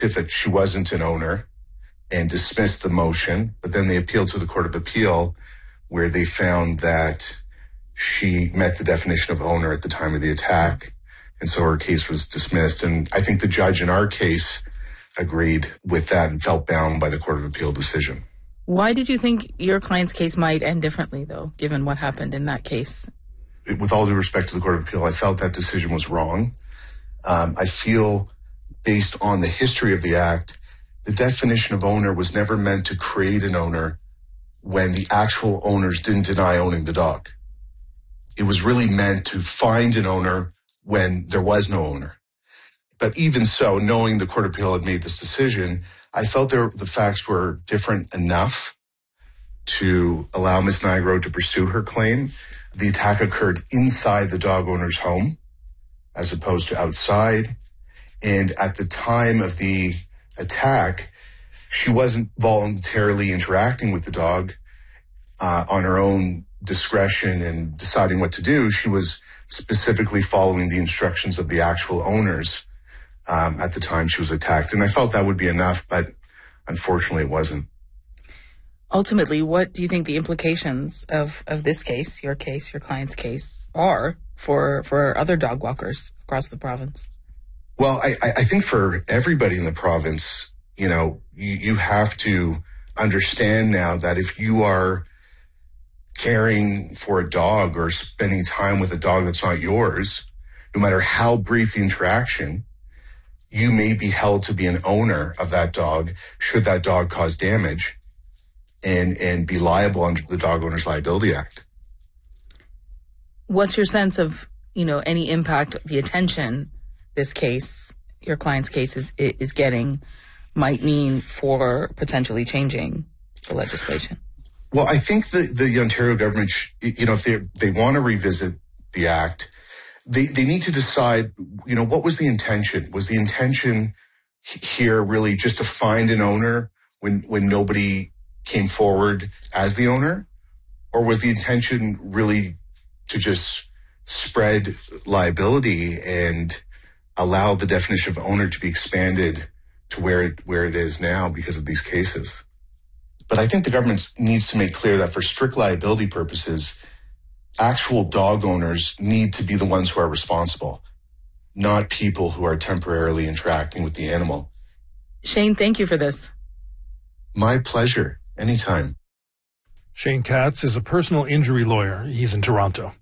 that she wasn't an owner and dismissed the motion, but then they appealed to the Court of Appeal where they found that she met the definition of owner at the time of the attack. And so her case was dismissed. And I think the judge in our case agreed with that and felt bound by the Court of Appeal decision. Why did you think your client's case might end differently, though, given what happened in that case? With all due respect to the Court of Appeal, I felt that decision was wrong. I feel, based on the history of the act, the definition of owner was never meant to create an owner when the actual owners didn't deny owning the dog. It was really meant to find an owner when there was no owner. But even so, knowing the Court of Appeal had made this decision, I felt the facts were different enough to allow Ms. Nigro to pursue her claim. The attack occurred inside the dog owner's home as opposed to outside. And at the time of the attack, she wasn't voluntarily interacting with the dog on her own discretion and deciding what to do. She was specifically following the instructions of the actual owners at the time she was attacked. And I felt that would be enough, but unfortunately it wasn't. Ultimately, what do you think the implications of this case, your client's case, are for other dog walkers across the province? Well, I think for everybody in the province, you have to understand now that if you are caring for a dog or spending time with a dog that's not yours, no matter how brief the interaction, you may be held to be an owner of that dog should that dog cause damage and be liable under the Dog Owners Liability Act. What's your sense of, any impact the attention this case, your client's case is getting, might mean for potentially changing the legislation? Well, I think the Ontario government, if they want to revisit the act, they need to decide, what was the intention? Was the intention here really just to find an owner when nobody came forward as the owner? Or was the intention really to just spread liability and allow the definition of owner to be expanded to where it is now because of these cases? But I think the government needs to make clear that for strict liability purposes, actual dog owners need to be the ones who are responsible, not people who are temporarily interacting with the animal. Shane, thank you for this. My pleasure. Anytime. Shane Katz is a personal injury lawyer. He's in Toronto.